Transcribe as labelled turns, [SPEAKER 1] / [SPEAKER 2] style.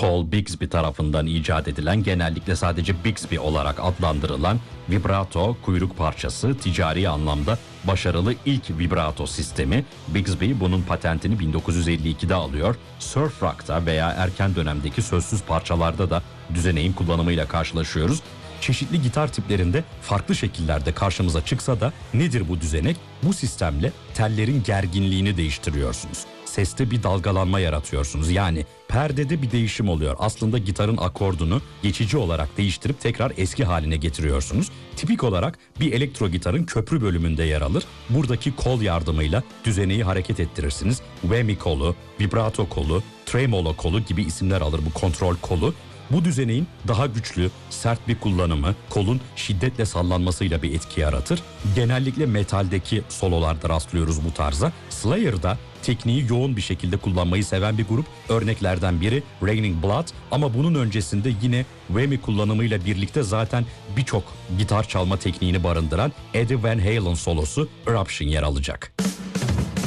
[SPEAKER 1] Paul Bigsby tarafından icat edilen, genellikle sadece Bigsby olarak adlandırılan vibrato kuyruk parçası, ticari anlamda başarılı ilk vibrato sistemi. Bigsby bunun patentini 1952'de alıyor. Surf rock'ta veya erken dönemdeki sözsüz parçalarda da düzeneğin kullanımıyla karşılaşıyoruz. Çeşitli gitar tiplerinde farklı şekillerde karşımıza çıksa da nedir bu düzenek? Bu sistemle tellerin gerginliğini değiştiriyorsunuz. Seste bir dalgalanma yaratıyorsunuz. Yani perdede bir değişim oluyor. Aslında gitarın akordunu geçici olarak değiştirip tekrar eski haline getiriyorsunuz. Tipik olarak bir elektro gitarın köprü bölümünde yer alır. Buradaki kol yardımıyla düzeneyi hareket ettirirsiniz. Whammy kolu, vibrato kolu, tremolo kolu gibi isimler alır bu kontrol kolu. Bu düzeneğin daha güçlü, sert bir kullanımı, kolun şiddetle sallanmasıyla bir etki yaratır. Genellikle metaldeki sololarda rastlıyoruz bu tarza. Slayer'da tekniği yoğun bir şekilde kullanmayı seven bir grup. Örneklerden biri Raining Blood, ama bunun öncesinde yine Whammy kullanımıyla birlikte zaten birçok gitar çalma tekniğini barındıran Eddie Van Halen solosu Eruption yer alacak.